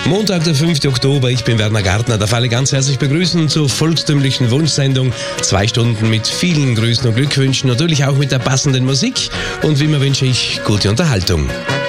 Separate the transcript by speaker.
Speaker 1: Montag, der 5. Oktober, ich bin Werner Gartner, darf alle ganz herzlich begrüßen zur volkstümlichen Wunschsendung. 2 Stunden mit vielen Grüßen und Glückwünschen, natürlich auch mit der passenden Musik und wie immer wünsche ich gute Unterhaltung.